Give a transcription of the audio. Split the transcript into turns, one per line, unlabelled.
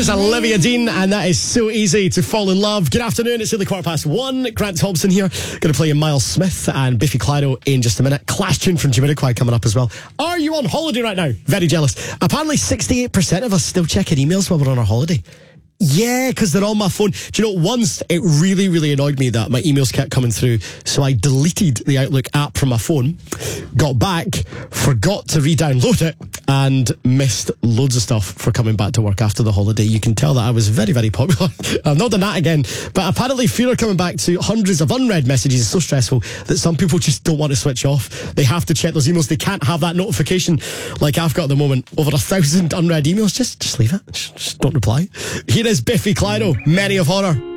There's Olivia Dean, and that is So Easy to Fall in Love. Good afternoon, it's only 1:15. Grant Thompson here. Going to play Miles Smith and Biffy Clyro in just a minute. Clash tune from Jamiroquai coming up as well. Are you on holiday right now? Very jealous. Apparently 68% of us still checking emails while we're on our holiday. Yeah, because they're on my phone. Do you know, once it really, really annoyed me that my emails kept coming through, so I deleted the Outlook app from my phone, got back, forgot to re-download it, and missed loads of stuff for coming back to work after the holiday. You can tell that I was very, very popular. I've not done that again, but apparently fear of coming back to hundreds of unread messages is so stressful that some people just don't want to switch off. They have to check those emails. They can't have that notification like I've got at the moment. Over 1,000 unread emails. Just leave it. Just don't reply. Here is Biffy Clyro, Memory of Horror.